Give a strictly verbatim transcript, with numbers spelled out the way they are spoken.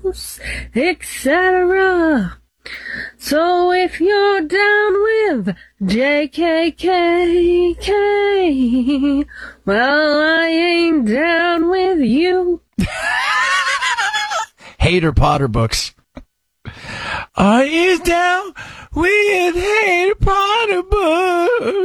house, et cetera. So if you're down with J K K K, well, I ain't down with you. Hater Potter books. I is down with Hater Potter books.